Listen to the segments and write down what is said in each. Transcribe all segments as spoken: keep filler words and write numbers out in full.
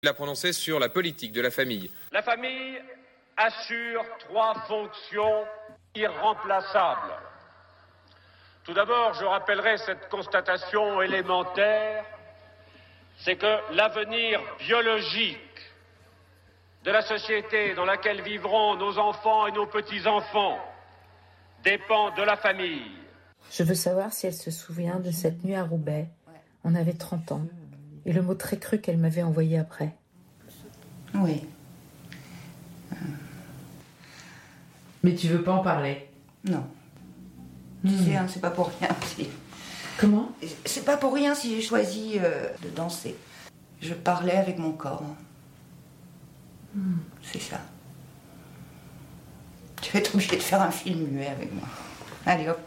Il a prononcé sur la politique de la famille. La famille assure trois fonctions irremplaçables. Tout d'abord, je rappellerai cette constatation élémentaire, c'est que l'avenir biologique de la société dans laquelle vivront nos enfants et nos petits-enfants dépend de la famille. Je veux savoir si elle se souvient de cette nuit à Roubaix. On avait trente ans. Et le mot très cru qu'elle m'avait envoyé après. Oui. Mais tu veux pas en parler? Non. Mmh. Tu sais, hein, c'est pas pour rien si... Comment? C'est pas pour rien si j'ai choisi euh, de danser. Je parlais avec mon corps. Mmh. C'est ça. Tu vas être obligé de faire un film muet avec moi. Allez hop.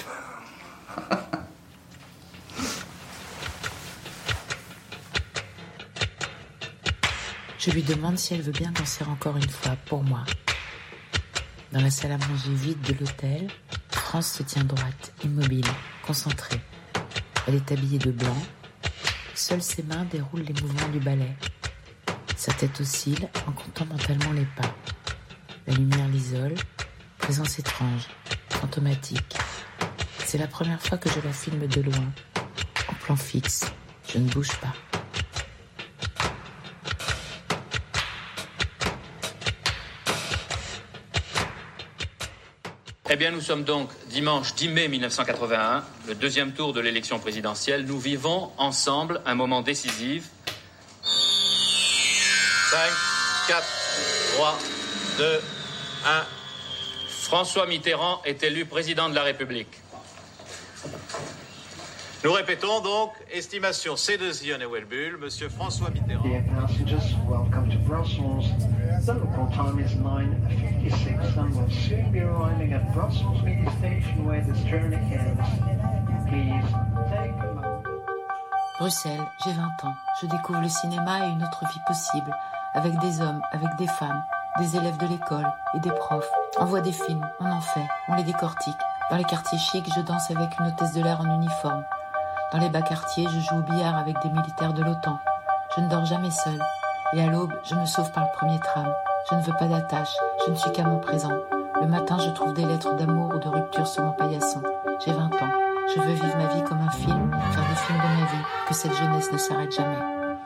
Je lui demande si elle veut bien danser encore une fois, pour moi. Dans la salle à manger vide de l'hôtel, France se tient droite, immobile, concentrée. Elle est habillée de blanc. Seules ses mains déroulent les mouvements du ballet. Sa tête oscille en comptant mentalement les pas. La lumière l'isole. Présence étrange, fantomatique. C'est la première fois que je la filme de loin, en plan fixe. Je ne bouge pas. Eh bien, nous sommes donc dimanche dix mai mille neuf cent quatre-vingt-un, le deuxième tour de l'élection présidentielle. Nous vivons ensemble un moment décisif. cinq, quatre, trois, deux, un. François Mitterrand est élu président de la République. Nous répétons donc, estimation C deux I et Welbull, Monsieur François Mitterrand. Dear passengers, welcome to Brussels. The local time is nine fifty-six and we'll soon be arriving at Brussels Midi Station where this journey ends. Please take a moment. Bruxelles, j'ai vingt ans. Je découvre le cinéma et une autre vie possible, avec des hommes, avec des femmes, des élèves de l'école et des profs. On voit des films, on en fait, on les décortique. Dans les quartiers chics, je danse avec une hôtesse de l'air en uniforme. Dans les bas quartiers, je joue au billard avec des militaires de l'OTAN. Je ne dors jamais seule. Et à l'aube, je me sauve par le premier tram. Je ne veux pas d'attache, je ne suis qu'à mon présent. Le matin, je trouve des lettres d'amour ou de rupture sur mon paillasson. J'ai vingt ans. Je veux vivre ma vie comme un film, faire des films de ma vie, que cette jeunesse ne s'arrête jamais.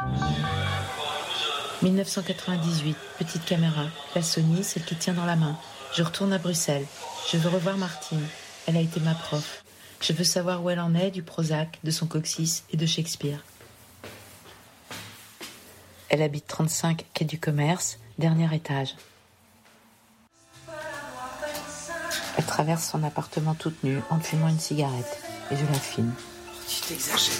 dix-neuf cent quatre-vingt-dix-huit, petite caméra, la Sony, celle qui tient dans la main. Je retourne à Bruxelles. Je veux revoir Martine. Elle a été ma prof. Je veux savoir où elle en est du Prozac, de son coccyx et de Shakespeare. Elle habite trente-cinq quai du Commerce, dernier étage. Elle traverse son appartement toute nue en fumant une cigarette et je la filme. Tu t'exagères.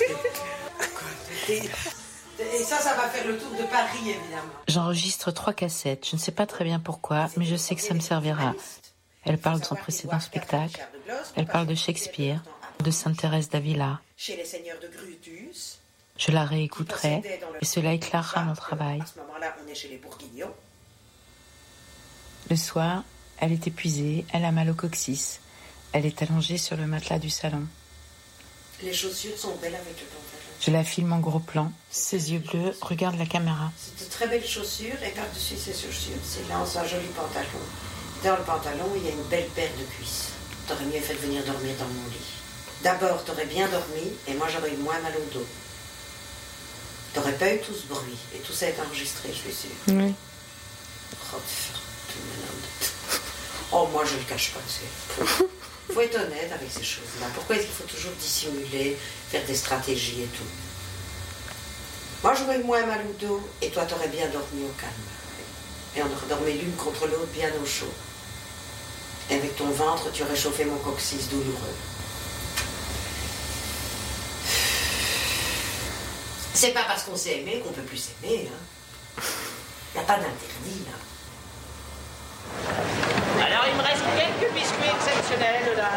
Et ça, ça va faire le tour de Paris, évidemment. J'enregistre trois cassettes. Je ne sais pas très bien pourquoi, mais je sais que ça me servira. Elle parle de son précédent spectacle. Elle parle de Shakespeare, de Sainte Thérèse d'Avila. Chez les seigneurs de Brutus. Je la réécouterai et cela éclairera mon travail. À ce moment-là, on est chez les Bourguignons. Le soir, elle est épuisée, elle a mal au coccyx. Elle est allongée sur le matelas du salon. Les chaussures sont belles avec le pantalon. Je la filme en gros plan. Ses yeux bleus regardent la caméra. C'est de très belles chaussures et par-dessus ces chaussures, c'est là un joli pantalon. Dans le pantalon, il y a une belle paire de cuisses. T'aurais mieux fait de venir dormir dans mon lit. D'abord, t'aurais bien dormi et moi j'aurais eu moins mal au dos. T'aurais pas eu tout ce bruit et tout ça est enregistré, je suis sûre. Oui. Oh, oh moi je le cache pas, tu sais. Faut être honnête avec ces choses-là. Pourquoi est-ce qu'il faut toujours dissimuler, faire des stratégies et tout? Moi j'aurais eu moins mal au dos et toi t'aurais bien dormi au calme. Et on aurait dormi l'une contre l'autre bien au chaud. Et avec ton ventre, tu aurais chauffé mon coccyx douloureux. C'est pas parce qu'on s'est aimé qu'on peut plus s'aimer, hein. Y a pas d'interdit, là. Alors, il me reste quelques biscuits exceptionnels, là.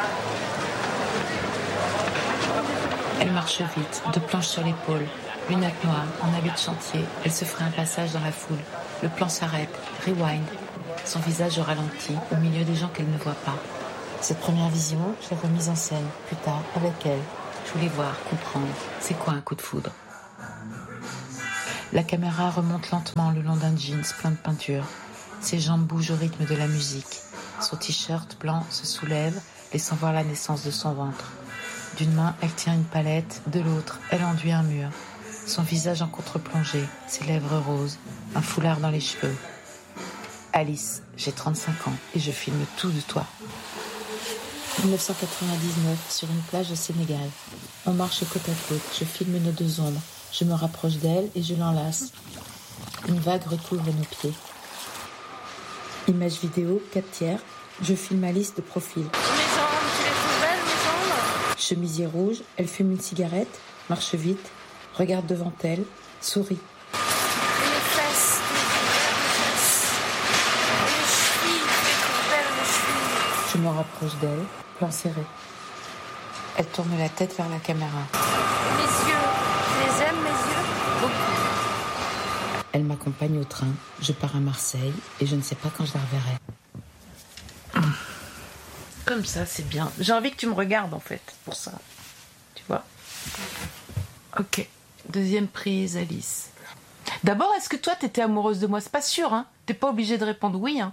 Elle marche vite, deux planches sur l'épaule, lunettes noires, en habit de chantier. Elle se ferait un passage dans la foule. Le plan s'arrête, rewind. Son visage ralentit, au milieu des gens qu'elle ne voit pas. Cette première vision, je l'ai remise en scène, plus tard, avec elle. Je voulais voir, comprendre. C'est quoi un coup de foudre? La caméra remonte lentement le long d'un jeans plein de peinture. Ses jambes bougent au rythme de la musique. Son t-shirt blanc se soulève, laissant voir la naissance de son ventre. D'une main, elle tient une palette, de l'autre, elle enduit un mur. Son visage en contre-plongée, ses lèvres roses, un foulard dans les cheveux. Alice, j'ai trente-cinq ans et je filme tout de toi. dix-neuf cent quatre-vingt-dix-neuf, sur une plage au Sénégal. On marche côte à côte, je filme nos deux ombres. Je me rapproche d'elle et je l'enlace. Une vague recouvre nos pieds. Image vidéo, quatre tiers. Je filme Alice de profil. Mes jambes, tu les trouves belles, mes jambes ? Chemisier rouge, elle fume une cigarette, marche vite, regarde devant elle, sourit. Mes fesses, mes fesses. Mes chevilles, tu les trouves belles, mes chevilles. Je me rapproche d'elle, plan serré. Elle tourne la tête vers la caméra. Mes yeux, tu les aimes, mes yeux ? Beaucoup. Elle m'accompagne au train, je pars à Marseille et je ne sais pas quand je la reverrai. Comme ça, c'est bien. J'ai envie que tu me regardes en fait, pour ça. Tu vois ? Ok. Deuxième prise, Alice. D'abord, est-ce que toi, t'étais amoureuse de moi ? C'est pas sûr, hein ? T'es pas obligée de répondre oui, hein ?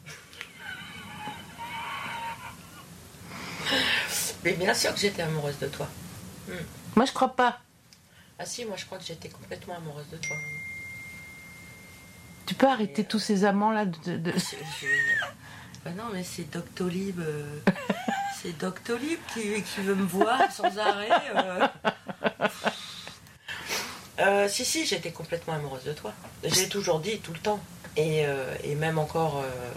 Mais bien sûr que j'étais amoureuse de toi. Hmm. Moi, je crois pas. Ah si, moi je crois que j'étais complètement amoureuse de toi. Tu peux arrêter euh... tous ces amants-là de... de... Je, je... Bah non, mais c'est Doctolib. Euh... c'est Doctolib qui, qui veut me voir sans arrêt. Euh... Euh, si, si, j'étais complètement amoureuse de toi. J'ai toujours dit, tout le temps. Et, euh, et même encore... Euh...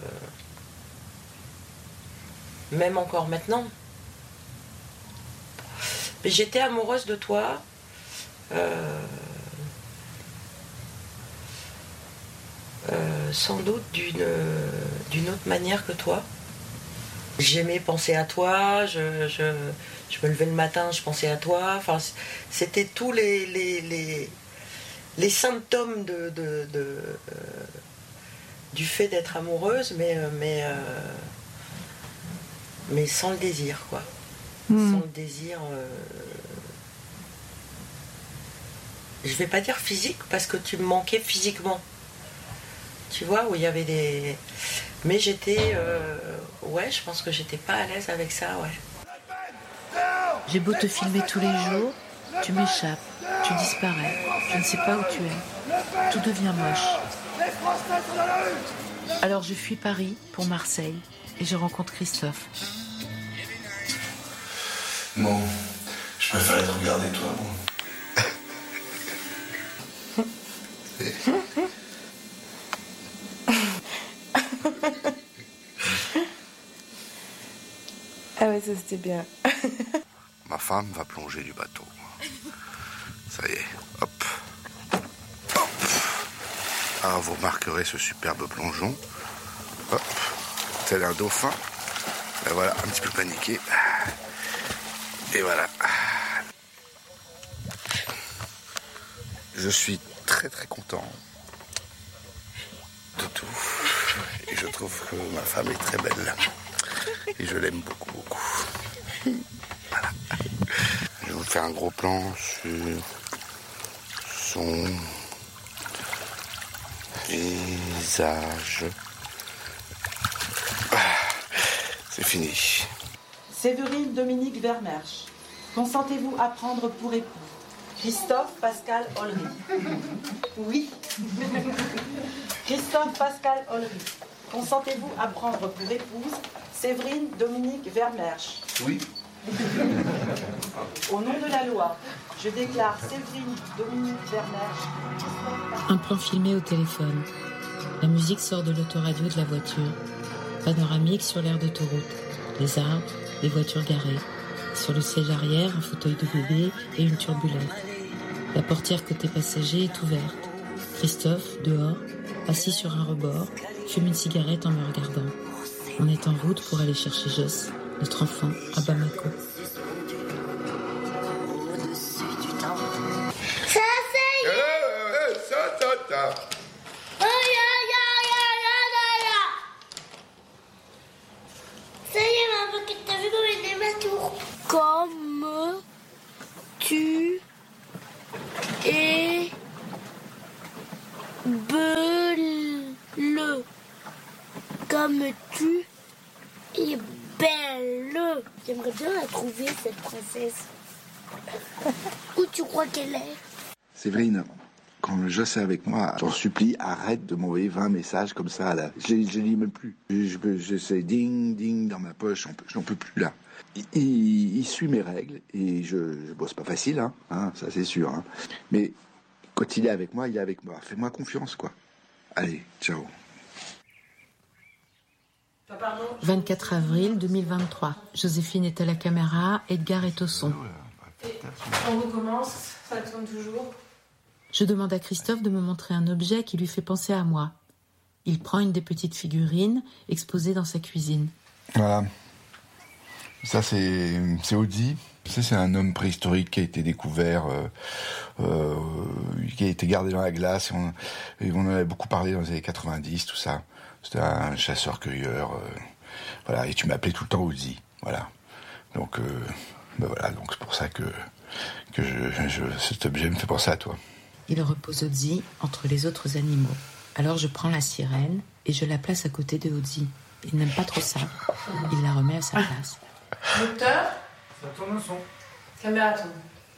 Même encore maintenant. Mais j'étais amoureuse de toi. Euh... Euh, sans doute d'une, d'une autre manière que toi. J'aimais penser à toi, je, je, je me levais le matin, je pensais à toi. Enfin, c'était tous les, les, les, les symptômes de, de, de, euh, du fait d'être amoureuse, mais, mais, euh, mais sans le désir, quoi. Mmh. Sans le désir... Euh, je vais pas dire physique, parce que tu me manquais physiquement. Tu vois, où il y avait des... Mais j'étais... Euh... Ouais, je pense que j'étais pas à l'aise avec ça, ouais. J'ai beau te filmer tous les jours, tu m'échappes, tu disparais, je ne sais pas où tu es. Tout devient moche. Alors je fuis Paris pour Marseille et je rencontre Christophe. Bon, je préfère te regarder toi, bon. Ah ouais, ça c'était bien. Ma femme va plonger du bateau. Ça y est, hop. Hop. Alors vous remarquerez ce superbe plongeon. Hop. Tel un dauphin. Et voilà, un petit peu paniqué. Et voilà. Je suis très très content de tout. Et je trouve que ma femme est très belle. Et je l'aime beaucoup, beaucoup. Voilà. Je vais vous faire un gros plan sur son visage. C'est fini. Séverine Dominique Vermersch, consentez-vous à prendre pour époux Christophe Pascal Olry? Oui. Christophe Pascal Olry, consentez-vous à prendre pour épouse Séverine Dominique Vermersch? Oui. Au nom de la loi, je déclare Séverine Dominique Vermersch. Un plan filmé au téléphone. La musique sort de l'autoradio de la voiture. Panoramique sur l'aire d'autoroute. Les arbres, les voitures garées. Sur le siège arrière, un fauteuil de bébé et une turbulette. La portière côté passager est ouverte. Christophe, dehors, assis sur un rebord, fume une cigarette en me regardant. On est en route pour aller chercher Joss, notre enfant, à Bamako. Ça, c'est... Euh, ça, ça, ça. Oh, ya, ya, ya, ya, ya, ya. Ça y est, maman, que t'as vu comme il est ma tour. Comme tu es comme tu es belle. J'aimerais bien la trouver, cette princesse. Où tu crois qu'elle est? Séverine, quand je sais avec moi, j'en supplie, arrête de m'envoyer vingt messages comme ça, là. Je les lis même plus. Je, je, je sais, ding, ding, dans ma poche, j'en peux, j'en peux plus, là. Il, il, il suit mes règles, et je, je bosse pas facile, hein, hein, ça c'est sûr, hein. Mais quand il est avec moi, il est avec moi. Fais-moi confiance, quoi. Allez, ciao. vingt-quatre avril deux mille vingt-trois. Joséphine est à la caméra, Edgar est au son. On recommence, ça tourne toujours. Je demande à Christophe de me montrer un objet qui lui fait penser à moi. Il prend une des petites figurines exposées dans sa cuisine. Voilà. Ça, c'est, c'est Audi. Ça, c'est un homme préhistorique qui a été découvert, euh, euh, qui a été gardé dans la glace. Et on, et on en avait beaucoup parlé dans les années quatre-vingt-dix, tout ça. C'était un chasseur-cueilleur. Euh, voilà. Et tu m'appelais tout le temps Audi. Voilà. Donc, euh, ben voilà. Donc, c'est pour ça que, que je, je, cet objet me fait penser à toi. Il repose Ozzy entre les autres animaux. Alors je prends la sirène et je la place à côté de Ozzy. Il n'aime pas trop ça. Il la remet à sa place. Moteur, ça tourne le son. Caméra tourne.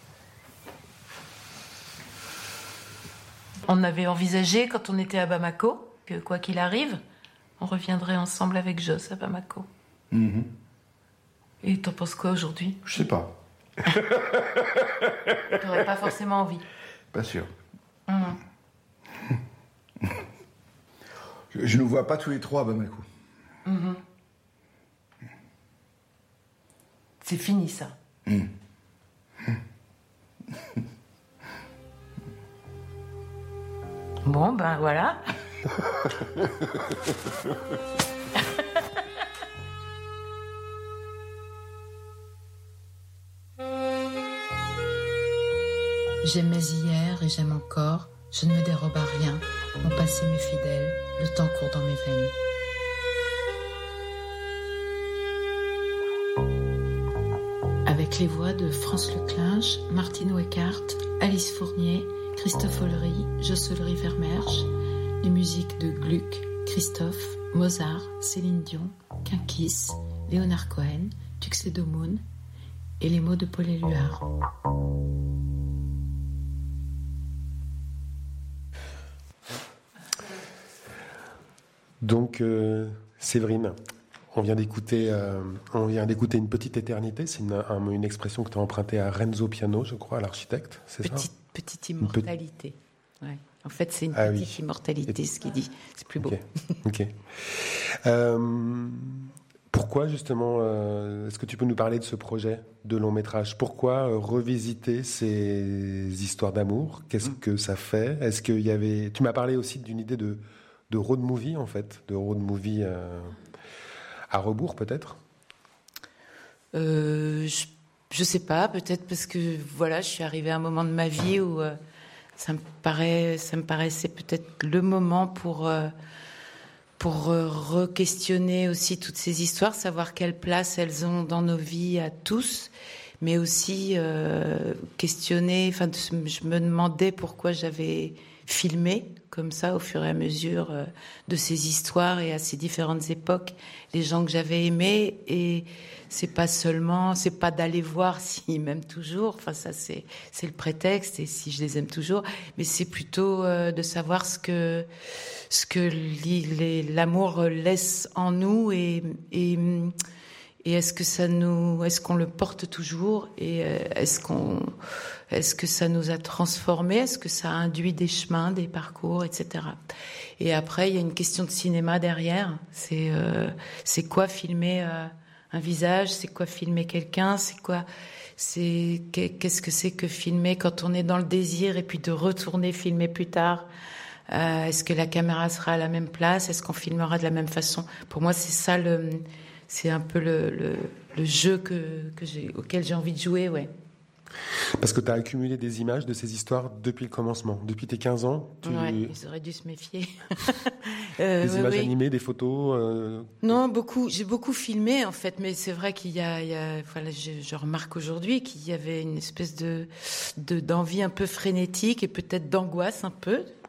On avait envisagé, quand on était à Bamako, que quoi qu'il arrive, on reviendrait ensemble avec Joss à Bamako. Mm-hmm. Et t'en penses quoi aujourd'hui? Je sais pas. T'aurais pas forcément envie. Pas sûr. Mmh. je, je nous vois pas tous les trois à Bamako. Mmh. C'est fini, ça. Mmh. Bon, ben voilà. J'aimais hier et j'aime encore, je ne me dérobe à rien. Mon passé m'est fidèle, le temps court dans mes veines. Avec les voix de France Leclinch, Martine Weckart, Alice Fournier, Christophe Ollery, Josselry Vermersch, les musiques de Gluck, Christophe, Mozart, Céline Dion, Kinkis, Léonard Cohen, Tuxedo Moon et les mots de Paul Éluard. Donc, euh, Séverine, on vient d'écouter, euh, on vient d'écouter Une petite éternité. C'est une, un, une expression que tu as empruntée à Renzo Piano, je crois, à l'architecte, c'est petite, ça? Petite immortalité. Pe... Ouais. En fait, c'est une ah, petite oui. immortalité, ce qu'il dit. C'est plus beau. Ok. okay. Euh, pourquoi, justement, euh, est-ce que tu peux nous parler de ce projet de long métrage? Pourquoi euh, revisiter ces histoires d'amour? Qu'est-ce mmh. que ça fait? Est-ce qu'il y avait... Tu m'as parlé aussi d'une idée de... de road movie, en fait, de road movie euh, à rebours, peut-être euh, je, je sais pas, peut-être parce que, voilà, je suis arrivée à un moment de ma vie où euh, ça me paraît, ça me paraissait peut-être le moment pour, euh, pour euh, re-questionner aussi toutes ces histoires, savoir quelle place elles ont dans nos vies à tous, mais aussi euh, questionner, enfin, je me demandais pourquoi j'avais filmé comme ça au fur et à mesure euh, de ces histoires et à ces différentes époques les gens que j'avais aimés, et c'est pas seulement, c'est pas d'aller voir s'ils m'aiment toujours, enfin ça c'est c'est le prétexte, et si je les aime toujours, mais c'est plutôt euh, de savoir ce que ce que li, les, l'amour laisse en nous, et et et est-ce que ça nous, est-ce qu'on le porte toujours, et euh, est-ce qu'on, est-ce que ça nous a transformés, est-ce que ça a induit des chemins, des parcours, et cetera. Et après, il y a une question de cinéma derrière. C'est, euh, c'est quoi filmer euh, un visage, c'est quoi filmer quelqu'un, c'est quoi, c'est qu'est-ce que c'est que filmer quand on est dans le désir et puis de retourner filmer plus tard. Euh, est-ce que la caméra sera à la même place, est-ce qu'on filmera de la même façon? Pour moi, c'est ça le C'est un peu le, le, le jeu que, que j'ai, auquel j'ai envie de jouer, ouais. Parce que tu as accumulé des images de ces histoires depuis le commencement, depuis tes quinze ans. Tu... Ouais, ils auraient dû se méfier. euh, des ouais, images ouais. animées, des photos euh... Non, beaucoup. J'ai beaucoup filmé, en fait, mais c'est vrai qu'il y a, il y a voilà, je, je remarque aujourd'hui qu'il y avait une espèce de, de d'envie un peu frénétique et peut-être d'angoisse un peu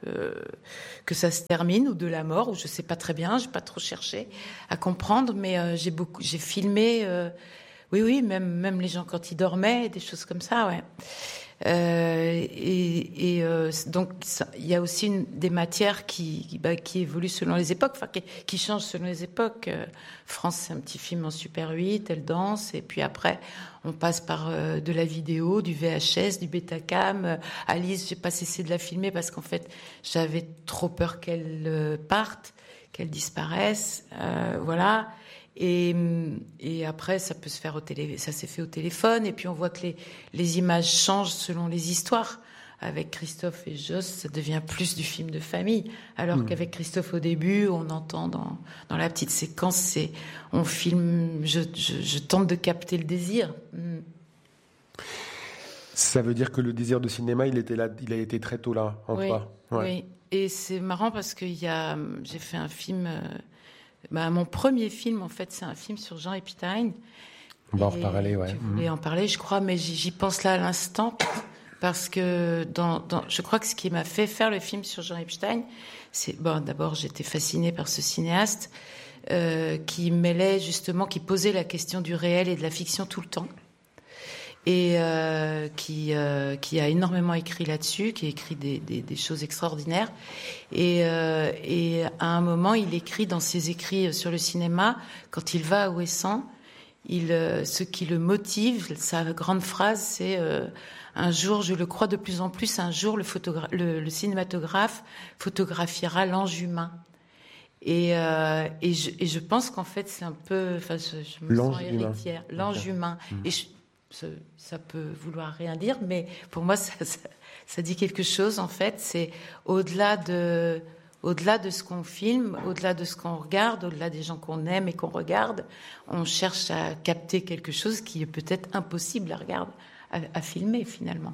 euh, que ça se termine, ou de la mort, ou je sais pas très bien, j'ai pas trop cherché à comprendre, mais euh, j'ai beaucoup, j'ai filmé, euh, oui, oui, même, même les gens quand ils dormaient, des choses comme ça, ouais. Euh, et et euh, donc il y a aussi une, des matières qui qui, bah, qui évoluent selon les époques, enfin qui, qui changent selon les époques. Euh, France, c'est un petit film en Super huit, Elle danse, et puis après on passe par euh, de la vidéo, du V H S, du Betacam. Euh, Alice, j'ai pas cessé de la filmer parce qu'en fait j'avais trop peur qu'elle euh, parte, qu'elle disparaisse, euh, voilà. Et, et après, ça peut se faire au télé, ça s'est fait au téléphone. Et puis on voit que les, les images changent selon les histoires. Avec Christophe et Joss, ça devient plus du film de famille. Alors mmh. qu'avec Christophe, au début, on entend dans, dans la petite séquence, c'est on filme, je, je, je tente de capter le désir. Mmh. Ça veut dire que le désir de cinéma, il était là, il a été très tôt là en oui, toi. Ouais. Oui. Et c'est marrant parce que y a, j'ai fait un film. Euh, Bah, mon premier film, en fait, c'est un film sur Jean Epstein. On va en reparler, ouais. Tu voulais en parler, je crois, mais j'y, j'y pense là à l'instant parce que dans, dans, je crois que ce qui m'a fait faire le film sur Jean Epstein, c'est bon. D'abord, j'étais fascinée par ce cinéaste euh, qui mêlait justement, qui posait la question du réel et de la fiction tout le temps. Et euh, qui euh, qui a énormément écrit là-dessus, qui a écrit des des, des choses extraordinaires. Et euh, et à un moment, il écrit dans ses écrits sur le cinéma, quand il va à Ouessant, il euh, ce qui le motive, sa grande phrase, c'est euh, un jour, je le crois de plus en plus, un jour le photogra- le, le cinématographe photographiera l'ange humain. Et, euh, et je et je pense qu'en fait, c'est un peu, enfin, je, je me l'ange sens héritière, humain. l'ange humain. Mmh. Et je, Ça, ça peut vouloir rien dire, mais pour moi, ça, ça, ça dit quelque chose. En fait, c'est au-delà de, au-delà de ce qu'on filme, au-delà de ce qu'on regarde, au-delà des gens qu'on aime et qu'on regarde, on cherche à capter quelque chose qui est peut-être impossible à regarder, à, à filmer finalement.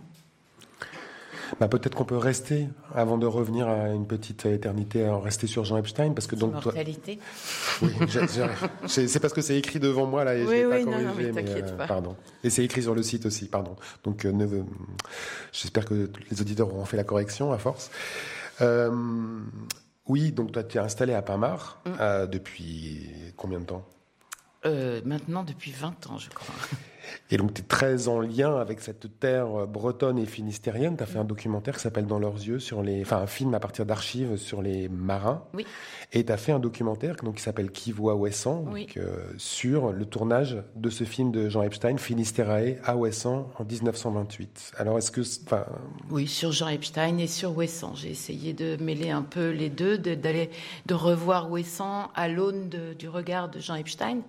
Bah, peut-être qu'on peut rester, avant de revenir à une petite éternité, en rester sur Jean Epstein, parce que donc Immortalité. Toi... Oui, j'ai, j'ai... c'est parce que c'est écrit devant moi là et oui, je l'ai oui, pas non, corrigé, non, mais mais t'inquiète euh, pas. Pardon. Et c'est écrit sur le site aussi, pardon. Donc euh, ne... j'espère que les auditeurs auront fait la correction à force. Euh... Oui, donc toi tu es installé à Pinmar mm. euh, depuis combien de temps? euh, Maintenant depuis vingt ans, je crois. Et donc, tu es très en lien avec cette terre bretonne et finistérienne. Tu as fait un documentaire qui s'appelle Dans leurs yeux, sur les, enfin, un film à partir d'archives sur les marins. Oui. Et tu as fait un documentaire donc, qui s'appelle Qui voit Ouessant, oui. donc, euh, sur le tournage de ce film de Jean Epstein, Finisterae, à Ouessant, en dix-neuf cent vingt-huit. Alors, est-ce que... Enfin... Oui, sur Jean Epstein et sur Ouessant. J'ai essayé de mêler un peu les deux, de, d'aller, de revoir Ouessant à l'aune de, du regard de Jean Epstein.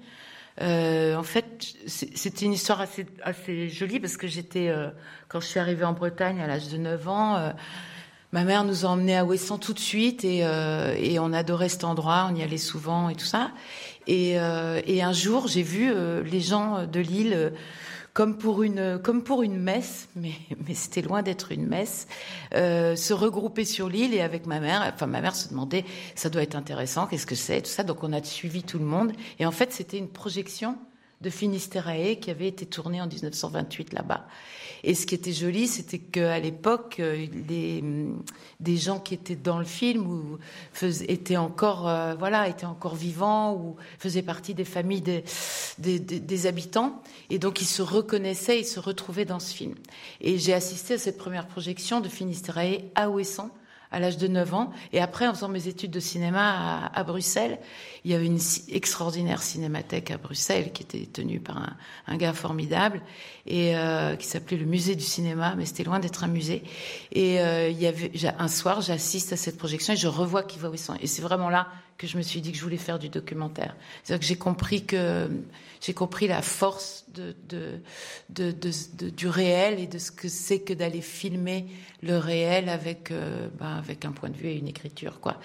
Euh, en fait, c'était une histoire assez, assez jolie parce que j'étais, euh, quand je suis arrivée en Bretagne à l'âge de neuf ans, euh, ma mère nous a emmenés à Ouessant tout de suite et, euh, et on adorait cet endroit, on y allait souvent et tout ça. Et, euh, et un jour, j'ai vu euh, les gens de l'île euh, comme pour une comme pour une messe, mais mais c'était loin d'être une messe, euh, se regrouper sur l'île et avec ma mère, enfin ma mère se demandait, ça doit être intéressant, qu'est-ce que c'est, tout ça, donc on a suivi tout le monde et en fait c'était une projection de Finisterae qui avait été tournée en dix-neuf cent vingt-huit là-bas. Et ce qui était joli, c'était qu'à l'époque, les, des gens qui étaient dans le film ou faisaient, étaient encore, euh, voilà, étaient encore vivants ou faisaient partie des familles des, des, des, des habitants. Et donc, ils se reconnaissaient, ils se retrouvaient dans ce film. Et j'ai assisté à cette première projection de Finisterae à Ouessant, à l'âge de neuf ans. Et après, en faisant mes études de cinéma à, à Bruxelles, il y avait une extraordinaire cinémathèque à Bruxelles qui était tenue par un, un gars formidable et euh, qui s'appelait le Musée du cinéma, mais c'était loin d'être un musée. Et euh, il y avait un soir, j'assiste à cette projection et je revois Qui voit Ouessant. Et c'est vraiment là que je me suis dit que je voulais faire du documentaire. C'est-à-dire que j'ai compris que j'ai compris la force de, de, de, de, de du réel et de ce que c'est que d'aller filmer le réel avec euh, ben, avec un point de vue et une écriture, quoi.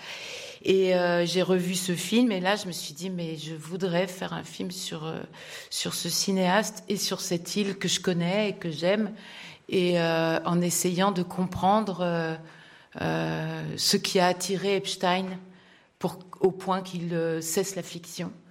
Et euh, j'ai revu ce film et là je me suis dit mais je voudrais faire un film sur euh, sur ce cinéaste et sur cette île que je connais et que j'aime et euh, en essayant de comprendre euh, euh, ce qui a attiré Epstein pour au point qu'il euh, cesse la fiction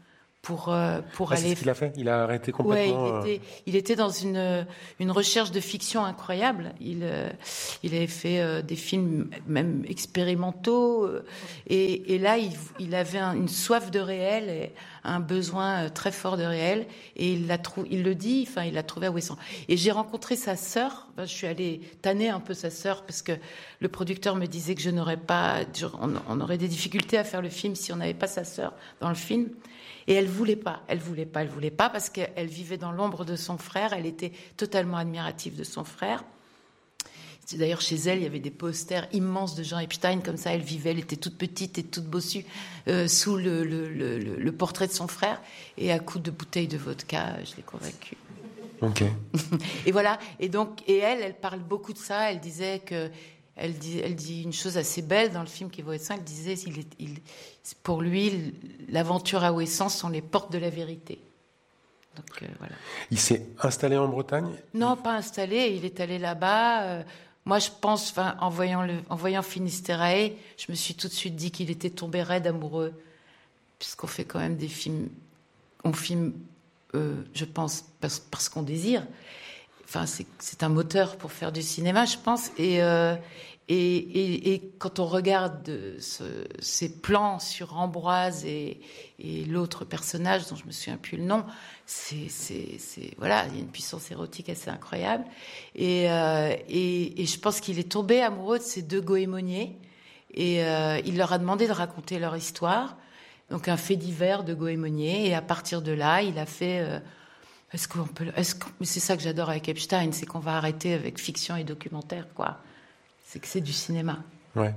pour euh, pour ah, aller. C'est ce qu'il a fait. Il a arrêté complètement. Ouais, il était, il était dans une une recherche de fiction incroyable. Il euh, il avait fait euh, des films même expérimentaux euh, et, et là il, il avait un, une soif de réel et un besoin très fort de réel et il l'a trouvé. Il le dit. Enfin, il l'a trouvé à Ouessant. Et j'ai rencontré sa sœur. Enfin, je suis allée tanner un peu sa sœur parce que le producteur me disait que je n'aurais pas, on, on aurait des difficultés à faire le film si on n'avait pas sa sœur dans le film. Et elle voulait pas, elle voulait pas, elle voulait pas parce qu'elle vivait dans l'ombre de son frère. Elle était totalement admirative de son frère. D'ailleurs, chez elle, il y avait des posters immenses de Jean Epstein, comme ça. Elle vivait, elle était toute petite et toute bossue euh, sous le, le, le, le portrait de son frère. Et à coups de bouteilles de vodka, je l'ai convaincue. Ok. Et voilà. Et donc, et elle, elle parle beaucoup de ça. Elle disait que Elle dit, elle dit une chose assez belle dans le film qui vaut cinq. Elle disait, il est, il, pour lui, l'aventure à Ouessant sont les portes de la vérité. Donc euh, voilà. Il s'est installé en Bretagne ? Non, pas installé. Il est allé là-bas. Euh, moi, je pense, enfin, en voyant le, en voyant Finisterae, je me suis tout de suite dit qu'il était tombé raide amoureux, puisqu'on fait quand même des films, on filme, euh, je pense, parce, parce qu'on désire. Enfin, c'est, c'est un moteur pour faire du cinéma, je pense. Et, euh, et, et, et quand on regarde ce, ces plans sur Ambroise et, et l'autre personnage, dont je me souviens plus le nom, c'est, c'est, c'est voilà, il y a une puissance érotique assez incroyable. Et, euh, et, et je pense qu'il est tombé amoureux de ces deux goémoniers. Et euh, il leur a demandé de raconter leur histoire. Donc un fait divers de goémoniers. Et à partir de là, il a fait... Euh, Est-ce qu'on peut, est-ce que, c'est ça que j'adore avec Epstein, c'est qu'on va arrêter avec fiction et documentaire, quoi. C'est que c'est du cinéma. Ouais.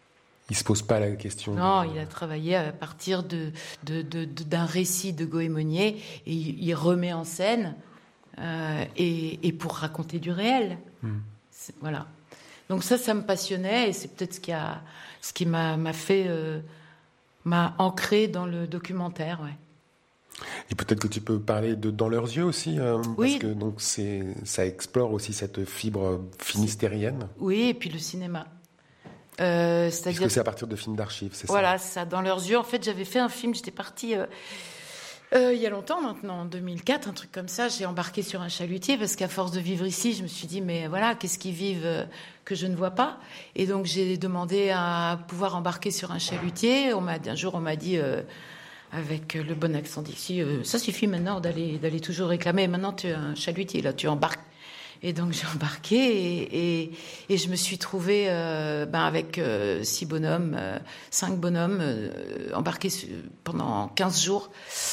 Il se pose pas la question. Non, de... il a travaillé à partir de, de, de, de d'un récit de Goémonier et il, il remet en scène euh, et, et pour raconter du réel. Mm. C'est, voilà. Donc ça, ça me passionnait et c'est peut-être ce qui a, ce qui m'a, m'a fait, euh, m'a ancré dans le documentaire, ouais. Et peut-être que tu peux parler de Dans leurs yeux aussi, euh, oui. parce que donc c'est, ça explore aussi cette fibre finistérienne. Oui, et puis le cinéma. Euh, c'est-à-dire Puisque c'est à partir de films d'archives, c'est voilà, ça. Voilà, ça. Dans leurs yeux, en fait, j'avais fait un film, j'étais partie euh, euh, il y a longtemps maintenant, en deux mille quatre, un truc comme ça. J'ai embarqué sur un chalutier parce qu'à force de vivre ici, je me suis dit, mais voilà, qu'est-ce qu'ils vivent euh, que je ne vois pas ? Et donc, j'ai demandé à pouvoir embarquer sur un chalutier. On m'a, un jour, on m'a dit... Euh, avec le bon accent d'ici, euh, ça suffit maintenant d'aller, d'aller toujours réclamer. Maintenant, tu es un chalutier, là, tu embarques. Et donc, j'ai embarqué et, et, et je me suis trouvée euh, ben, avec euh, six bonhommes, euh, cinq bonhommes, euh, embarqués pendant quinze jours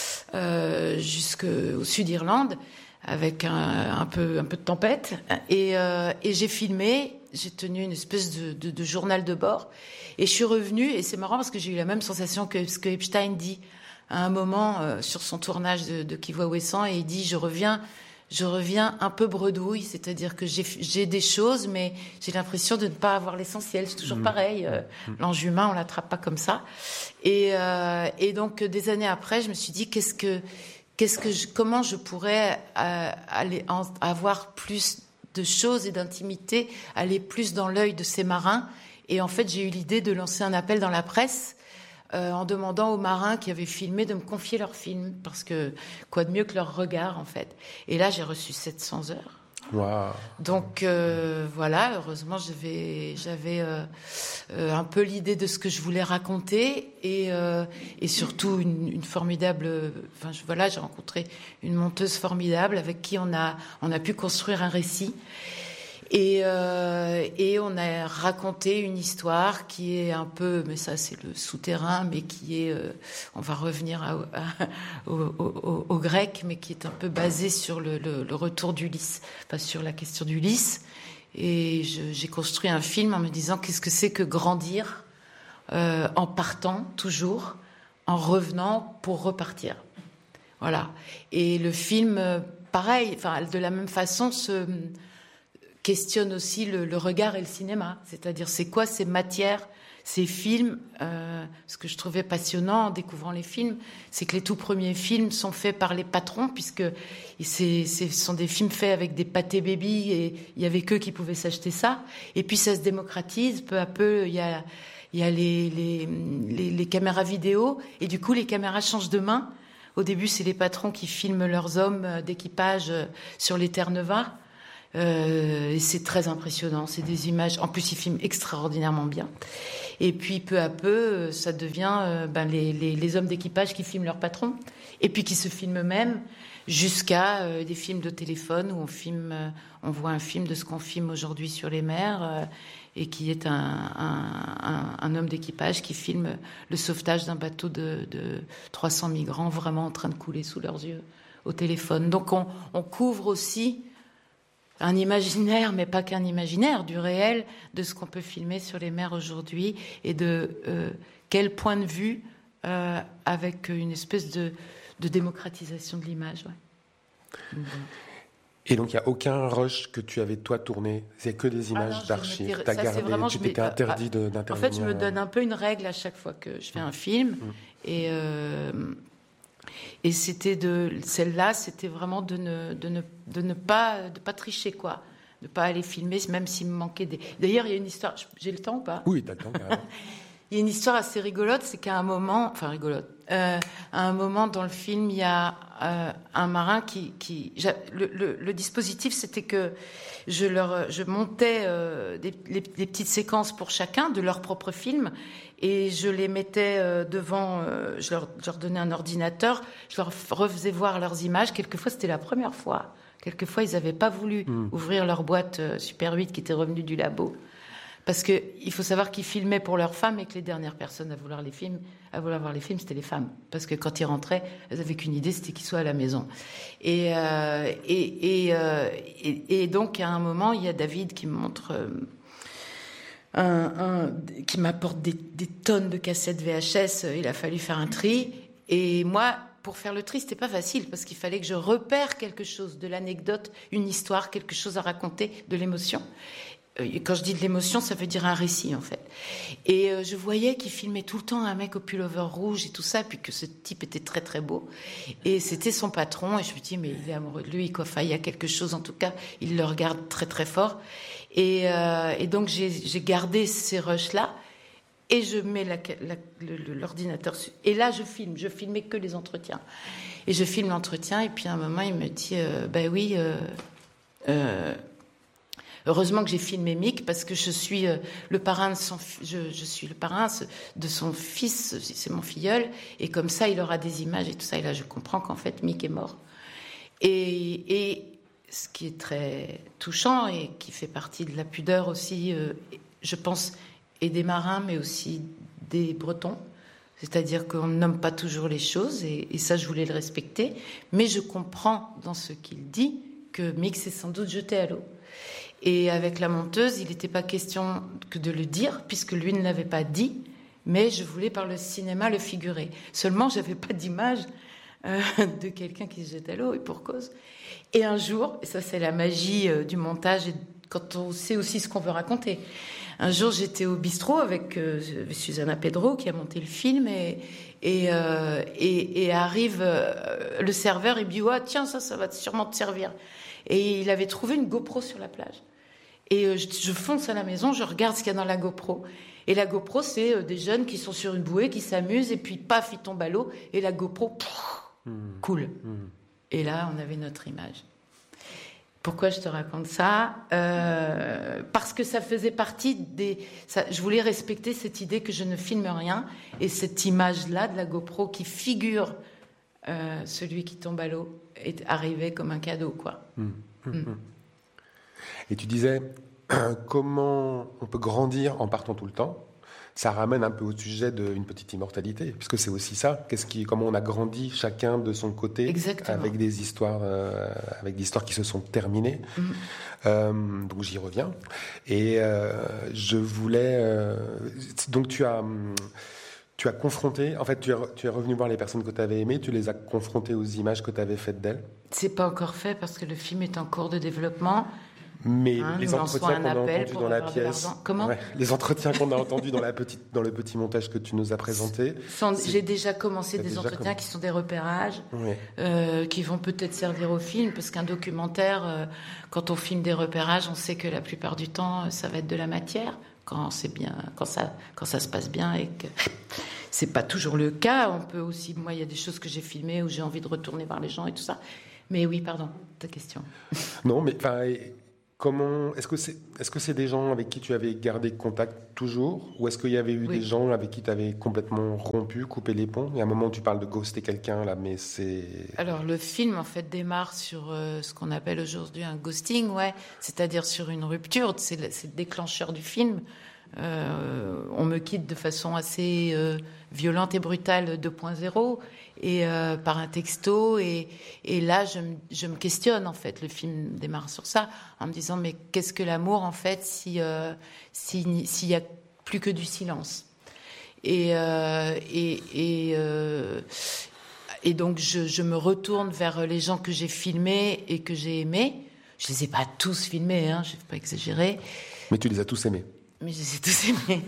euh, jusqu'au sud d'Irlande, avec un, un, peu, un peu de tempête. Et, euh, et j'ai filmé, j'ai tenu une espèce de, de, de journal de bord. Et je suis revenue, et c'est marrant parce que j'ai eu la même sensation que ce que Epstein dit à un moment euh, sur son tournage de, de Qui voit Ouessant, et il dit je reviens, je reviens un peu bredouille, c'est-à-dire que j'ai, j'ai des choses, mais j'ai l'impression de ne pas avoir l'essentiel. C'est toujours mmh. pareil, euh, mmh. l'ange humain, on l'attrape pas comme ça. Et, euh, et donc des années après, je me suis dit qu'est-ce que, qu'est-ce que, je, comment je pourrais euh, aller en, avoir plus de choses et d'intimité, aller plus dans l'œil de ces marins. Et en fait, j'ai eu l'idée de lancer un appel dans la presse euh, en demandant aux marins qui avaient filmé de me confier leurs films. Parce que quoi de mieux que leur regard, en fait. Et là, j'ai reçu sept cents heures. Wow. Donc, euh, voilà, heureusement, j'avais, j'avais euh, euh, un peu l'idée de ce que je voulais raconter. Et, euh, et surtout, une, une formidable... Enfin, je, voilà, j'ai rencontré une monteuse formidable avec qui on a, on a pu construire un récit. Et, euh, et on a raconté une histoire qui est un peu, mais ça c'est le souterrain, mais qui est, euh, on va revenir à, à, au, au, au grec, mais qui est un peu basé sur le, le, le retour d'Ulysse, enfin sur la question d'Ulysse. Et je, j'ai construit un film en me disant qu'est-ce que c'est que grandir euh, en partant toujours, en revenant pour repartir. Voilà. Et le film, pareil, enfin de la même façon se questionne aussi le, le regard et le cinéma. C'est-à-dire, c'est quoi ces matières, ces films euh, Ce que je trouvais passionnant en découvrant les films, c'est que les tout premiers films sont faits par les patrons, puisque c'est, c'est, ce sont des films faits avec des pâtés baby, et il y avait qu'eux qui pouvaient s'acheter ça. Et puis, ça se démocratise. Peu à peu, il y a, il y a les, les, les, les caméras vidéo, et du coup, les caméras changent de main Au début, c'est les patrons qui filment leurs hommes d'équipage sur les Terre-Neuve. Euh, et c'est très impressionnant. C'est des images. En plus, ils filment extraordinairement bien. Et puis, peu à peu, ça devient euh, ben, les, les, les hommes d'équipage qui filment leurs patrons. Et puis qui se filment eux-mêmes, jusqu'à euh, des films de téléphone où on filme, euh, on voit un film de ce qu'on filme aujourd'hui sur les mers, euh, et qui est un, un, un, un homme d'équipage qui filme le sauvetage d'un bateau de, de trois cents migrants vraiment en train de couler sous leurs yeux au téléphone. Donc on, on couvre aussi un imaginaire, mais pas qu'un imaginaire, du réel, de ce qu'on peut filmer sur les mers aujourd'hui, et de euh, quel point de vue, euh, avec une espèce de, de démocratisation de l'image. Ouais. Et donc, il n'y a aucun rush que tu avais, toi, tourné. C'est que des images ah d'archives. Tu as gardé, vraiment, tu t'étais interdit de, d'intervenir. En fait, je me donne un peu une règle à chaque fois que je fais un film. Mmh. Et, euh, et c'était de, celle-là, c'était vraiment de ne, de ne, de ne pas, de pas tricher, quoi. De ne pas aller filmer, même s'il me manquait des... D'ailleurs, il y a une histoire... J'ai le temps ou pas ? Oui, t'as le temps, carrément. Il y a une histoire assez rigolote, c'est qu'à un moment... Enfin, rigolote. Euh, à un moment dans le film, il y a euh, un marin qui... qui le, le, le dispositif, c'était que je, leur, je montais euh, des, les, des petites séquences pour chacun de leur propre film, et je les mettais euh, devant... Euh, je, leur, je leur donnais un ordinateur, je leur refaisais voir leurs images. Quelquefois, c'était la première fois. Quelquefois, ils n'avaient pas voulu mmh. ouvrir leur boîte euh, Super huit qui était revenue du labo. Parce qu'il faut savoir qu'ils filmaient pour leurs femmes et que les dernières personnes à vouloir, les films, à vouloir voir les films, c'était les femmes. Parce que quand ils rentraient, elles n'avaient qu'une idée, c'était qu'ils soient à la maison. Et, euh, et, et, euh, et, et donc, à un moment, il y a David qui me montre... Euh, un, un, qui m'apporte des, des tonnes de cassettes V H S. Il a fallu faire un tri. Et moi... Pour faire le tri, c'était pas facile parce qu'il fallait que je repère quelque chose, de l'anecdote, une histoire, quelque chose à raconter, de l'émotion. Et quand je dis de l'émotion, ça veut dire un récit en fait. Et euh, je voyais qu'il filmait tout le temps un mec au pullover rouge et tout ça, puis que ce type était très très beau. Et c'était son patron. Et je me dis mais il est amoureux de lui quoi. Enfin, il y a quelque chose en tout cas. Il le regarde très très fort. Et, euh, et donc j'ai, j'ai gardé ces rushs là. Et je mets la, la, le, l'ordinateur... Et là, je filme. Je filmais que les entretiens. Et je filme l'entretien. Et puis, à un moment, il me dit... Euh, ben oui... Euh, euh, heureusement que j'ai filmé Mick, parce que je suis euh, le parrain de son... Je, je suis le parrain de son fils. C'est mon filleul. Et comme ça, il aura des images et tout ça. Et là, je comprends qu'en fait, Mick est mort. Et, et ce qui est très touchant et qui fait partie de la pudeur aussi, euh, je pense... et des marins, mais aussi des Bretons. C'est-à-dire qu'on ne nomme pas toujours les choses, et, et ça, je voulais le respecter. Mais je comprends dans ce qu'il dit que Mick s'est sans doute jeté à l'eau. Et avec la monteuse, il n'était pas question que de le dire, puisque lui ne l'avait pas dit, mais je voulais par le cinéma le figurer. Seulement, je n'avais pas d'image euh, de quelqu'un qui se jette à l'eau, et pour cause. Et un jour, et ça c'est la magie euh, du montage, et quand on sait aussi ce qu'on veut raconter... Un jour, j'étais au bistrot avec euh, Susanna Pedro, qui a monté le film, et, et, euh, et, et arrive euh, le serveur, et dit « Ah, tiens, ça, ça va sûrement te servir ». Et il avait trouvé une GoPro sur la plage. Et euh, je, je fonce à la maison, je regarde ce qu'il y a dans la GoPro. Et la GoPro, c'est euh, des jeunes qui sont sur une bouée, qui s'amusent, et puis paf, ils tombent à l'eau, et la GoPro, pff, mmh. coule. Mmh. Et là, on avait notre image. Pourquoi je te raconte ça ? euh, Parce que ça faisait partie des... Ça, je voulais respecter cette idée que je ne filme rien, et cette image-là de la GoPro qui figure euh, celui qui tombe à l'eau est arrivé comme un cadeau, quoi. Mmh. Mmh. Et tu disais, comment on peut grandir en partant tout le temps ? Ça ramène un peu au sujet d'une petite immortalité, puisque c'est aussi ça. Qu'est-ce qui, comment on a grandi chacun de son côté, exactement, avec des histoires, euh, avec des histoires qui se sont terminées. Mmh. Euh, donc j'y reviens. Et euh, je voulais, euh, donc tu as, tu as confronté. En fait, tu es, tu es revenu voir les personnes que tu avais aimées. Tu les as confrontées aux images que tu avais faites d'elles. C'est pas encore fait parce que le film est en cours de développement. Mais hein, les entretiens qu'on a entendus dans la pièce, comment ouais, les entretiens qu'on a entendus dans la petite, dans le petit montage que tu nous as présenté. Sont, j'ai déjà commencé des déjà entretiens comm... qui sont des repérages, ouais. euh, qui vont peut-être servir au film, parce qu'un documentaire, euh, quand on filme des repérages, on sait que la plupart du temps, ça va être de la matière. quand c'est bien, quand ça, quand ça se passe bien et que c'est pas toujours le cas. On peut aussi, moi, il y a des choses que j'ai filmées où j'ai envie de retourner voir les gens et tout ça. Mais oui, pardon, ta question. Non, mais enfin, comment est-ce que c'est est-ce que c'est des gens avec qui tu avais gardé contact toujours, ou est-ce qu'il y avait eu Oui. des gens avec qui tu avais complètement rompu, coupé les ponts? Il y a un moment où tu parles de ghoster quelqu'un là, mais c'est Alors le film en fait démarre sur euh, ce qu'on appelle aujourd'hui un ghosting, ouais, c'est-à-dire sur une rupture. C'est le, c'est le déclencheur du film. Euh, on me quitte de façon assez euh, violente et brutale deux point zéro et euh, par un texto et, et là je me, je me questionne en fait. Le film démarre sur ça en me disant mais qu'est-ce que l'amour en fait si euh, si s'il y a plus que du silence et euh, et et, euh, et donc je, je me retourne vers les gens que j'ai filmés et que j'ai aimés. Je les ai pas tous filmés, hein, je vais pas exagérer. Mais tu les as tous aimés. Mais je les ai tous aimés.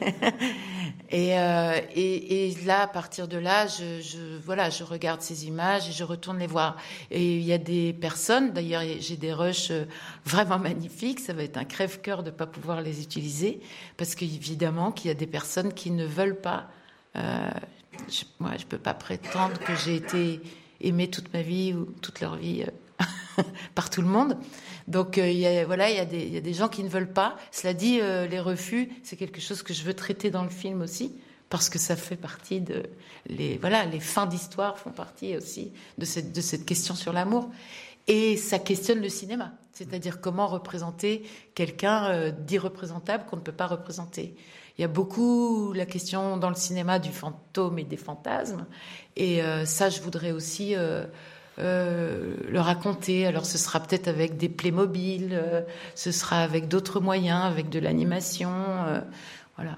et, euh, et, et là, à partir de là, je, je, voilà, je regarde ces images et je retourne les voir. Et il y a des personnes, d'ailleurs, j'ai des rushs vraiment magnifiques. Ça va être un crève-cœur de ne pas pouvoir les utiliser. Parce qu'évidemment, qu'il y a des personnes qui ne veulent pas. Euh, je, moi, je ne peux pas prétendre que j'ai été aimée toute ma vie ou toute leur vie euh, par tout le monde. Donc, euh, y a, voilà, il y a des, il y a des gens qui ne veulent pas. Cela dit, euh, les refus, c'est quelque chose que je veux traiter dans le film aussi, parce que ça fait partie de... Les, voilà, les fins d'histoire font partie aussi de cette, de cette question sur l'amour. Et ça questionne le cinéma, c'est-à-dire comment représenter quelqu'un euh, d'irreprésentable qu'on ne peut pas représenter. Il y a beaucoup la question dans le cinéma du fantôme et des fantasmes. Et euh, ça, je voudrais aussi... Euh, Euh, le raconter. Alors ce sera peut-être avec des Playmobil, euh, ce sera avec d'autres moyens, avec de l'animation, euh, voilà.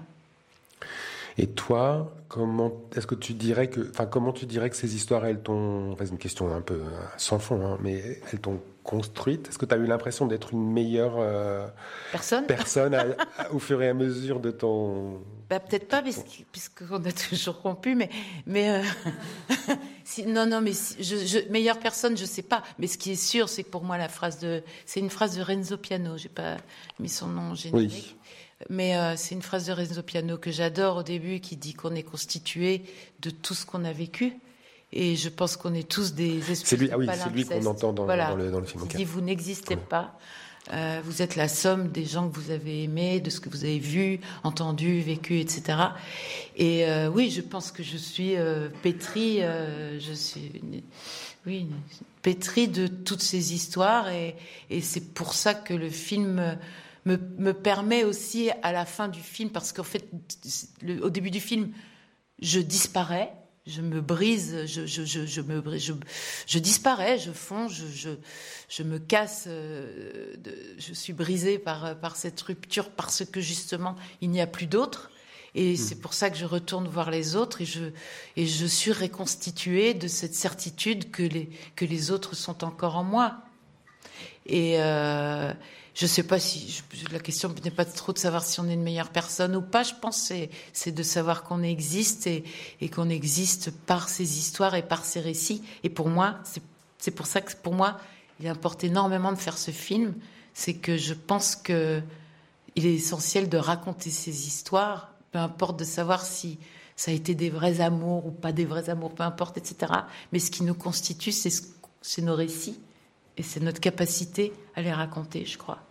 Et toi, comment est-ce que tu dirais que, enfin, comment tu dirais que ces histoires, elles t'ont, enfin, c'est une question un peu sans fond, hein, mais elles t'ont construite. Est-ce que tu as eu l'impression d'être une meilleure euh, personne, personne à, à, au fur et à mesure de ton... Bah, peut-être pas, puisqu'on a toujours rompu, mais... mais euh... si, non, non, mais si, je, je, meilleure personne, je sais pas. Mais ce qui est sûr, c'est que pour moi, la phrase de... C'est une phrase de Renzo Piano. J'ai pas mis son nom générique. Oui. Mais euh, c'est une phrase de Renzo Piano que j'adore au début, qui dit qu'on est constitué de tout ce qu'on a vécu. Et je pense qu'on est tous des espèces c'est lui, de ah oui, c'est lui qu'on entend dans, voilà. dans, le, dans le film. Il okay. dit, vous n'existez oui. pas. Euh, vous êtes la somme des gens que vous avez aimés, de ce que vous avez vu, entendu, vécu, et cetera. Et euh, oui, je pense que je suis euh, pétrie, euh, je suis, une, oui, une, pétrie de toutes ces histoires, et, et c'est pour ça que le film me, me permet aussi à la fin du film, parce qu'en fait, le, au début du film, je disparais. Je me brise, je, je, je, je me brise, je, je disparais, je fonds, je, je, je me casse, euh, de, je suis brisée par, par cette rupture parce que justement il n'y a plus d'autres. Et mmh. c'est pour ça que je retourne voir les autres et je, et je suis reconstituée de cette certitude que les, que les autres sont encore en moi. Et euh, je ne sais pas si... Je, la question n'est pas trop de savoir si on est une meilleure personne ou pas. Je pense que c'est, c'est de savoir qu'on existe et, et qu'on existe par ces histoires et par ces récits. Et pour moi, c'est, c'est pour ça que pour moi, il importe énormément de faire ce film. C'est que je pense qu'il est essentiel de raconter ces histoires, peu importe de savoir si ça a été des vrais amours ou pas des vrais amours, peu importe, et cetera. Mais ce qui nous constitue, c'est, c'est nos récits. Et c'est notre capacité à les raconter, je crois.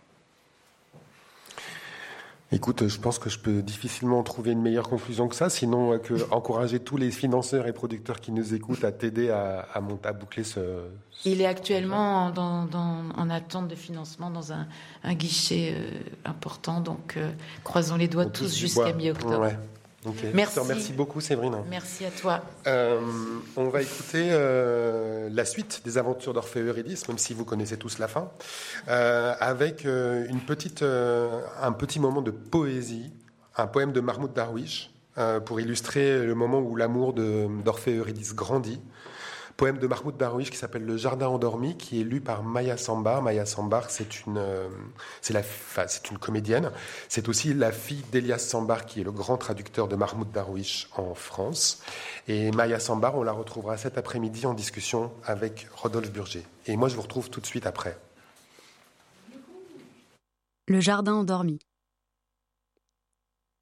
Écoute, je pense que je peux difficilement trouver une meilleure conclusion que ça, sinon que encourager tous les financeurs et producteurs qui nous écoutent à t'aider à, à, monter, à boucler ce... ce Il est actuellement dans, dans, en attente de financement dans un, un guichet euh, important, donc euh, croisons les doigts tous jusqu'à mi-octobre. Ouais. Okay. Merci. Je te remercie beaucoup, Séverine. Merci à toi. Euh, on va écouter euh, la suite des aventures d'Orphée et Eurydice, même si vous connaissez tous la fin, euh, avec euh, une petite, euh, un petit moment de poésie, un poème de Mahmoud Darwish, euh, pour illustrer le moment où l'amour de, d'Orphée et Eurydice grandit. Poème de Mahmoud Darwish qui s'appelle Le Jardin endormi, qui est lu par Maya Sambar. Maya Sambar, c'est une, euh, c'est la, enfin, c'est une comédienne. C'est aussi la fille d'Elias Sambar, qui est le grand traducteur de Mahmoud Darwish en France. Et Maya Sambar, on la retrouvera cet après-midi en discussion avec Rodolphe Burger. Et moi, je vous retrouve tout de suite après. Le Jardin endormi.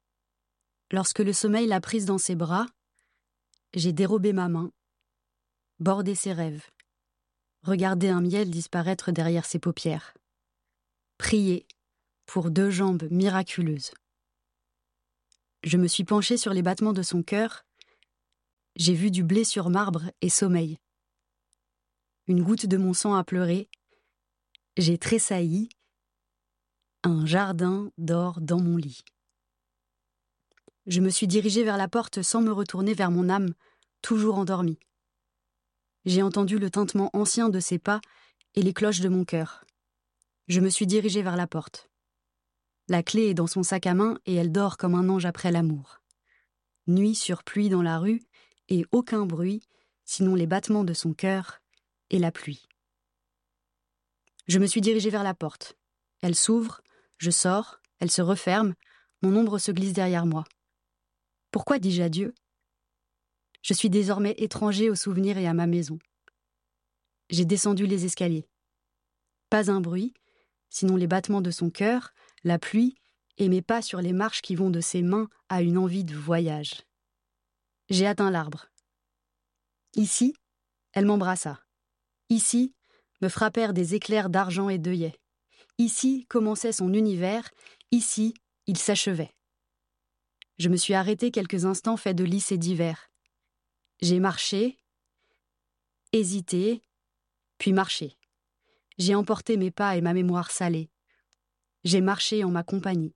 lorsque le sommeil l'a prise dans ses bras, j'ai dérobé ma main, bordé ses rêves, regardé un miel disparaître derrière ses paupières, prié pour deux jambes miraculeuses. Je me suis penchée sur les battements de son cœur, j'ai vu du blé sur marbre et sommeil. Une goutte de mon sang a pleuré, j'ai tressailli, un jardin dort dans mon lit. Je me suis dirigée vers la porte sans me retourner vers mon âme, toujours endormie. J'ai entendu le tintement ancien de ses pas et les cloches de mon cœur. Je me suis dirigée vers la porte. La clé est dans son sac à main et elle dort comme un ange après l'amour. Nuit sur pluie dans la rue et aucun bruit, sinon les battements de son cœur et la pluie. Je me suis dirigée vers la porte. Elle s'ouvre, je sors, elle se referme, mon ombre se glisse derrière moi. Pourquoi dis-je adieu ? Je suis désormais étranger aux souvenirs et à ma maison. J'ai descendu les escaliers. Pas un bruit, sinon les battements de son cœur, la pluie et mes pas sur les marches qui vont de ses mains à une envie de voyage. J'ai atteint l'arbre. Ici, elle m'embrassa. Ici, me frappèrent des éclairs d'argent et d'œillets. Ici commençait son univers, ici, il s'achevait. Je me suis arrêtée quelques instants faits de lys et d'hiver. J'ai marché, hésité, puis marché. J'ai emporté mes pas et ma mémoire salée. J'ai marché en ma compagnie.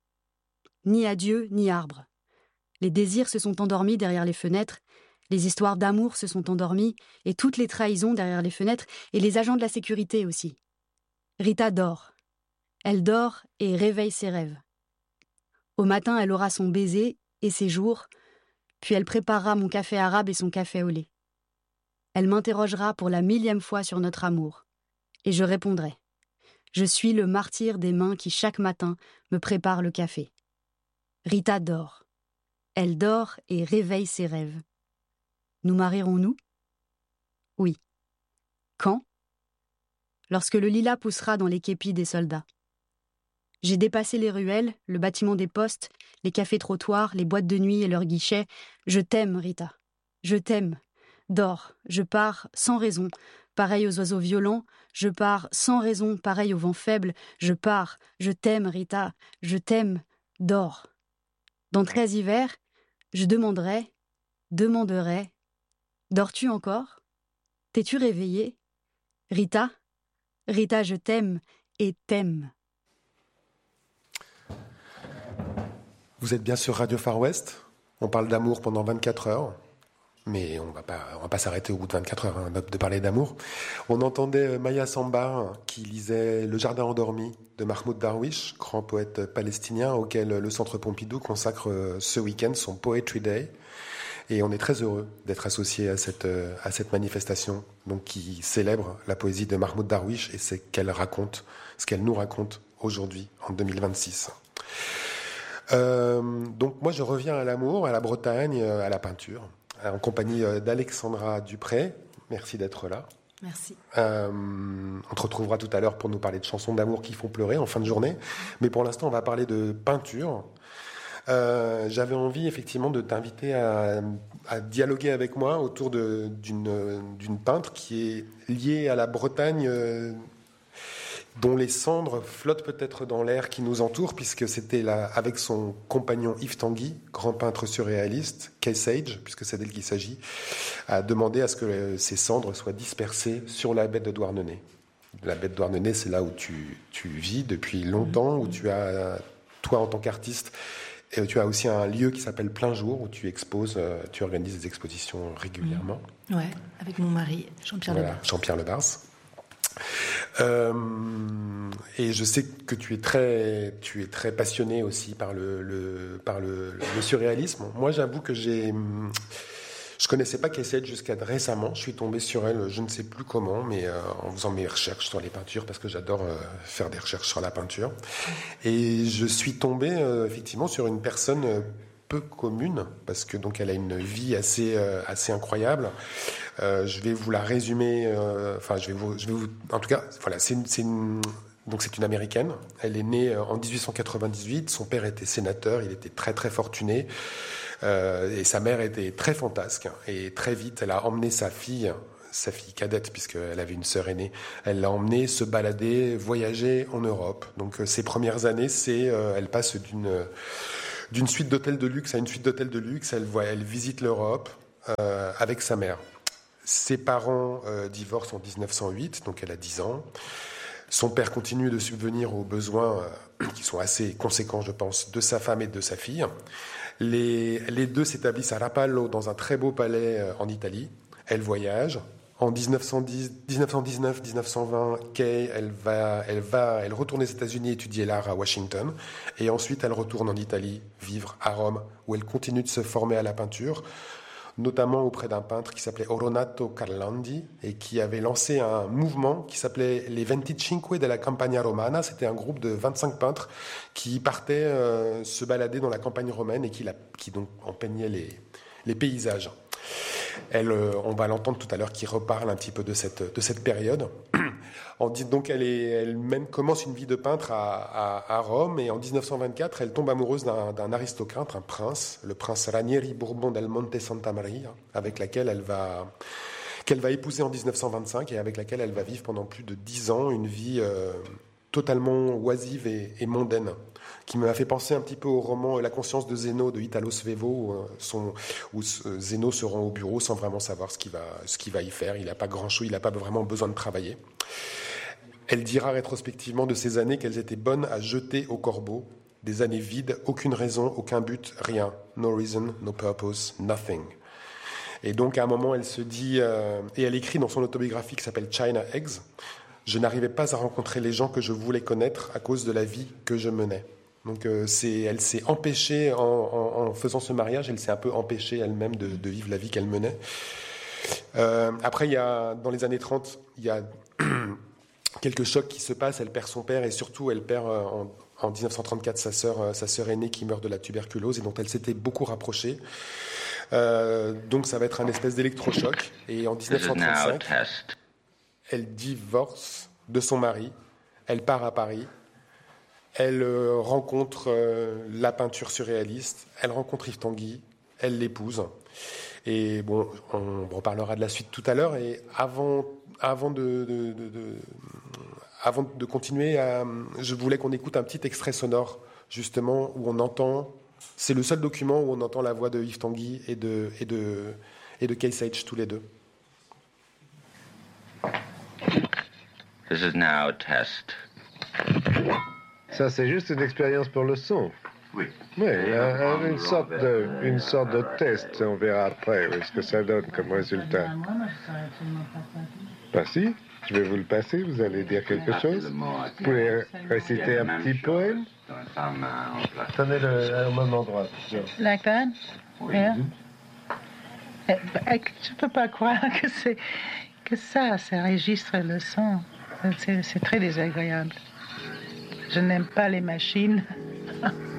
Ni adieu, ni arbre. Les désirs se sont endormis derrière les fenêtres, les histoires d'amour se sont endormies, et toutes les trahisons derrière les fenêtres, et les agents de la sécurité aussi. Rita dort. Elle dort et réveille ses rêves. Au matin, elle aura son baiser et ses jours, puis elle préparera mon café arabe et son café au lait. Elle m'interrogera pour la millième fois sur notre amour, et je répondrai. Je suis le martyr des mains qui chaque matin me préparent le café. Rita dort. Elle dort et réveille ses rêves. Nous marierons-nous ? Oui. Quand ? Lorsque le lilas poussera dans les képis des soldats. J'ai dépassé les ruelles, le bâtiment des postes, les cafés-trottoirs, les boîtes de nuit et leurs guichets. Je t'aime, Rita. Je t'aime. Dors. Je pars sans raison, pareil aux oiseaux violents. Je pars sans raison, pareil au vent faible. Je pars. Je t'aime, Rita. Je t'aime. Dors. Dans treize hivers, je demanderai, demanderai. Dors-tu encore ? T'es-tu réveillée ? Rita ? Rita, je t'aime et t'aime. Vous êtes bien sur Radio Far West. On parle d'amour pendant vingt-quatre heures. Mais on va pas, on va pas s'arrêter au bout de vingt-quatre heures hein, de parler d'amour. On entendait Maya Sambar qui lisait Le Jardin endormi de Mahmoud Darwish, grand poète palestinien auquel le Centre Pompidou consacre ce week-end son Poetry Day. Et on est très heureux d'être associé à cette, à cette manifestation donc, qui célèbre la poésie de Mahmoud Darwish et ce qu'elle raconte, ce qu'elle nous raconte aujourd'hui, en deux mille vingt-six. Euh, donc moi je reviens à l'amour, à la Bretagne, à la peinture, en compagnie d'Alexandra Dupré. Merci d'être là. Merci. Euh, on te retrouvera tout à l'heure pour nous parler de chansons d'amour qui font pleurer en fin de journée. Mais pour l'instant, on va parler de peinture. Euh, j'avais envie effectivement de t'inviter à, à dialoguer avec moi autour de, d'une, d'une peintre qui est liée à la Bretagne, euh, dont les cendres flottent peut-être dans l'air qui nous entoure, puisque c'était là, avec son compagnon Yves Tanguy, grand peintre surréaliste, Kay Sage, puisque c'est d'elle qu'il s'agit, a demandé à ce que ces cendres soient dispersées sur la baie de Douarnenez. La baie de Douarnenez, c'est là où tu, tu vis depuis longtemps, où tu as, toi en tant qu'artiste, et tu as aussi un lieu qui s'appelle Plein Jour, où tu exposes, tu organises des expositions régulièrement. Mmh. Ouais, avec mon mari, Jean-Pierre voilà, Lebars. Jean-Pierre Lebars. Euh, et je sais que tu es très, tu es très passionné aussi par le, le, par le, le surréalisme. Moi, j'avoue que j'ai, je connaissais pas Kay Sage jusqu'à récemment. Je suis tombé sur elle, je ne sais plus comment, mais euh, en faisant mes recherches sur les peintures, parce que j'adore euh, faire des recherches sur la peinture. Et je suis tombé euh, effectivement sur une personne euh, peu commune, parce que donc elle a une vie assez, euh, assez incroyable. Euh, je vais vous la résumer. Euh, enfin, je vais vous, je vais vous. En tout cas, voilà, c'est une, c'est une, Donc c'est une Américaine. Elle est née en dix-huit cent quatre-vingt-dix-huit. Son père était sénateur. Il était très très fortuné. Euh, et sa mère était très fantasque. Et très vite, elle a emmené sa fille, sa fille cadette, puisqu'elle avait une sœur aînée. Elle l'a emmenée se balader, voyager en Europe. Donc ses premières années, c'est, euh, elle passe d'une d'une suite d'hôtels de luxe à une suite d'hôtels de luxe. Elle voit, elle visite l'Europe euh, avec sa mère. Ses parents euh, divorcent en dix-neuf cent huit, donc elle a dix ans. Son père continue de subvenir aux besoins euh, qui sont assez conséquents, je pense, de sa femme et de sa fille. Les, les deux s'établissent à Rapallo, dans un très beau palais euh, en Italie. Elle voyage. En dix-neuf cent dix, dix-neuf cent dix-neuf dix-neuf cent vingt, Kay, elle va, elle va, elle retourne aux États-Unis étudier l'art à Washington. Et ensuite, elle retourne en Italie, vivre à Rome, où elle continue de se former à la peinture, notamment auprès d'un peintre qui s'appelait Oronato Carlandi et qui avait lancé un mouvement qui s'appelait les venticinque della Campagna Romana. C'était un groupe de vingt-cinq peintres qui partaient euh, se balader dans la campagne romaine et qui, la, qui donc en peignaient les, les paysages. Elle, euh, on va l'entendre tout à l'heure, qui reparle un petit peu de cette, de cette période. On dit donc elle, est, elle même commence une vie de peintre à, à, à Rome, et en dix-neuf cent vingt-quatre, elle tombe amoureuse d'un, d'un aristocrate, un prince, le prince Ranieri Bourbon del Monte Santa Maria, avec laquelle elle va, qu'elle va épouser en dix-neuf cent vingt-cinq et avec laquelle elle va vivre pendant plus de dix ans une vie euh, totalement oisive et, et mondaine, qui m'a fait penser un petit peu au roman La conscience de Zeno de Italo Svevo, où, son, où Zeno se rend au bureau sans vraiment savoir ce qu'il va, ce qu'il va y faire. Il n'a pas grand-chose, il n'a pas vraiment besoin de travailler. Elle dira rétrospectivement de ces années qu'elles étaient bonnes à jeter au corbeau, des années vides, aucune raison, aucun but, rien. No reason, no purpose, nothing. Et donc à un moment, elle se dit, euh, et elle écrit dans son autobiographie qui s'appelle China Eggs, « Je n'arrivais pas à rencontrer les gens que je voulais connaître à cause de la vie que je menais. » Donc euh, c'est, elle s'est empêchée, en, en, en faisant ce mariage, elle s'est un peu empêchée elle-même de, de vivre la vie qu'elle menait. Euh, après, il y a, dans les années trente, il y a quelques chocs qui se passent. Elle perd son père et surtout, elle perd euh, en, en dix-neuf cent trente-quatre sa sœur, euh, sa sœur aînée qui meurt de la tuberculose et dont elle s'était beaucoup rapprochée. Euh, donc ça va être un espèce d'électrochoc. Et en dix-neuf cent trente-cinq, elle divorce de son mari. Elle part à Paris. Elle euh, rencontre euh, la peinture surréaliste, elle rencontre Yves Tanguy, elle l'épouse. Et bon, on reparlera de la suite tout à l'heure. Et avant, avant, de, de, de, de, avant de continuer, euh, je voulais qu'on écoute un petit extrait sonore, justement, où on entend... C'est le seul document où on entend la voix de Yves Tanguy et de, et de, et de Kay Sage, tous les deux. This is now a test. Ça, c'est juste une expérience pour le son. Oui. Oui, euh, une, sorte de, une sorte de test. On verra après ce que ça donne comme résultat. Bah si, je vais vous le passer. Vous allez dire quelque chose. Vous pouvez réciter un petit poème. Tenez-le au même endroit. Like that? Yeah. Je ne peux pas croire que, c'est, que ça, ça enregistre le son. C'est, c'est très désagréable. Je n'aime pas les machines.